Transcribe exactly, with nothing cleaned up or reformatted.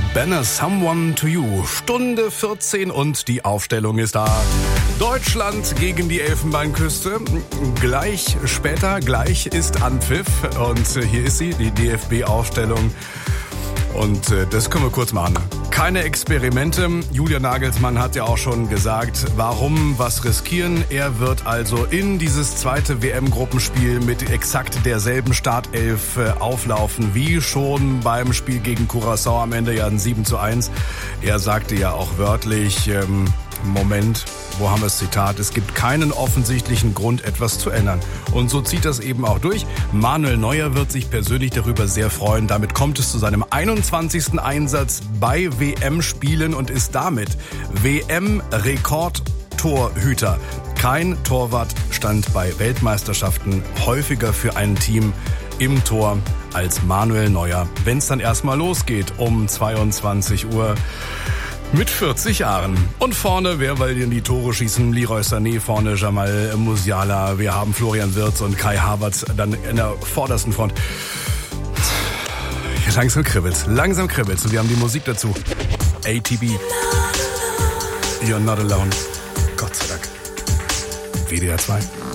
Banner Someone to You. Stunde vierzehn und die Aufstellung ist da. Deutschland gegen die Elfenbeinküste. Gleich später, gleich ist Anpfiff. Und hier ist sie, die D F B-Aufstellung. Und äh, das können wir kurz machen. Keine Experimente. Julian Nagelsmann hat ja auch schon gesagt, warum was riskieren. Er wird also in dieses zweite W M-Gruppenspiel mit exakt derselben Startelf äh, auflaufen, wie schon beim Spiel gegen Curaçao am Ende ja ein sieben zu eins. Er sagte ja auch wörtlich, ähm, Moment, wo haben wir das Zitat? Es gibt keinen offensichtlichen Grund, etwas zu ändern. Und so zieht das eben auch durch. Manuel Neuer wird sich persönlich darüber sehr freuen. Damit kommt es zu seinem einundzwanzigsten Einsatz bei W M-Spielen und ist damit W M-Rekordtorhüter. Kein Torwart stand bei Weltmeisterschaften häufiger für ein Team im Tor als Manuel Neuer. Wenn es dann erstmal losgeht um zweiundzwanzig Uhr. Mit vierzig Jahren. Und vorne, wer will denn die Tore schießen? Leroy Sané, vorne Jamal Musiala. Wir haben Florian Wirtz und Kai Havertz dann in der vordersten Front. Langsam kribbelt's, langsam kribbelt's. Und wir haben die Musik dazu. A T B. You're not alone. Gott sei Dank. W D R zwei.